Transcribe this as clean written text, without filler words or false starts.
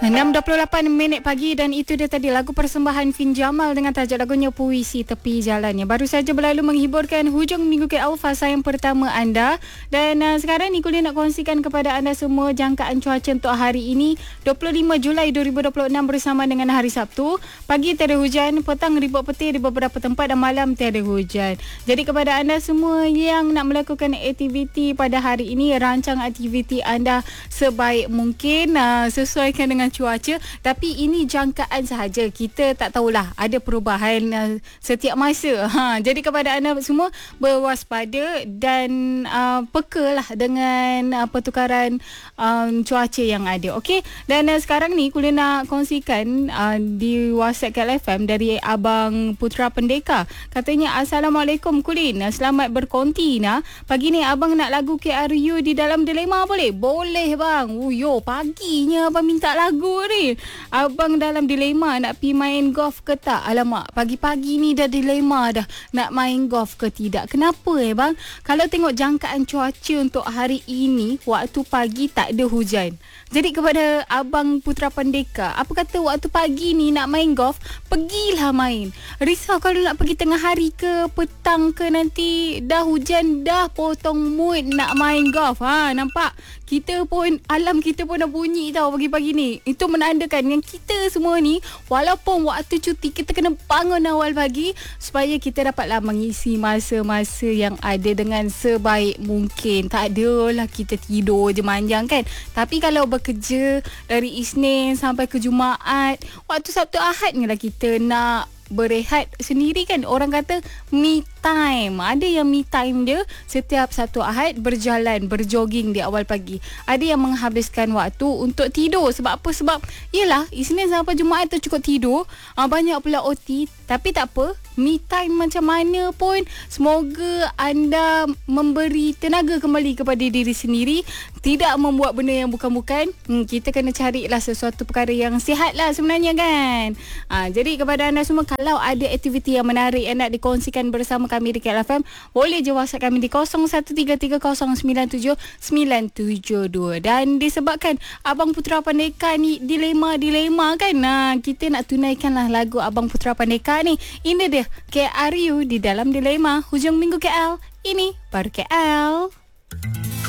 6.28 pagi dan itu dia tadi lagu persembahan Fin Jamal dengan tajuk lagunya Puisi Tepi Jalannya. Baru saja berlalu menghiburkan hujung minggu KL fasa yang pertama anda. Dan sekarang ni Kuliah nak kongsikan kepada anda semua jangkaan cuaca untuk hari ini 25 Julai 2026 bersama dengan hari Sabtu. Pagi tiada hujan, petang ribut petir di beberapa tempat dan malam tiada hujan. Jadi kepada anda semua yang nak melakukan aktiviti pada hari ini, rancang aktiviti anda sebaik mungkin, sesuaikan dengan cuaca, tapi ini jangkaan sahaja. Kita tak tahulah, ada perubahan setiap masa. Jadi kepada anda semua berwaspada dan peka lah dengan pertukaran cuaca yang ada. Okey. Dan sekarang ni Kuliah nak kongsikan di WhatsApp KLFM dari Abang Putra Pendeka. Katanya, Assalamualaikum Kulin, selamat berkonti nah. Pagi ni abang nak lagu KRU di dalam dilema boleh? Boleh bang. Paginya abang minta lagu ni. Abang dalam dilema nak pergi main golf ke tak? Alamak, pagi-pagi ni dah dilema dah nak main golf ke tidak. Kenapa bang? Kalau tengok jangkaan cuaca untuk hari ini, waktu pagi tak ada hujan. Jadi kepada Abang Putra Pendeka, apa kata waktu pagi ni nak main golf, pergilah main. Risau kalau nak pergi tengah hari ke petang ke nanti dah hujan, dah potong mood nak main golf. Nampak? Kita pun, alam kita pun dah bunyi tau pagi-pagi ni. Itu menandakan yang kita semua ni, walaupun waktu cuti, kita kena bangun awal pagi supaya kita dapatlah mengisi masa-masa yang ada dengan sebaik mungkin. Tak adalah kita tidur je manjang kan. Tapi kalau bekerja dari Isnin sampai ke Jumaat, waktu Sabtu Ahad ni lah kita nak berehat sendiri kan. Orang kata me time. Ada yang me time dia setiap Sabtu Ahad berjalan, berjoging di awal pagi. Ada yang menghabiskan waktu untuk tidur. Sebab apa? Sebab yelah, Isnin sampai Jumaat tu cukup tidur. Banyak pula OT. Tapi tak apa, me time macam mana pun, semoga anda memberi tenaga kembali kepada diri sendiri. Tidak membuat benda yang bukan-bukan. Kita kena carilah sesuatu perkara yang sihat lah sebenarnya kan. Jadi kepada anda semua, kalau ada aktiviti yang menarik yang nak dikongsikan bersama kami di KLFM, boleh je WhatsApp kami di 0133097972. Dan disebabkan Abang Putra Pendeka ni dilema-dilema kan, kita nak tunaikanlah lagu Abang Putra Pendeka ni. Ini dia KRU di dalam dilema hujung minggu KL. Ini baru KL.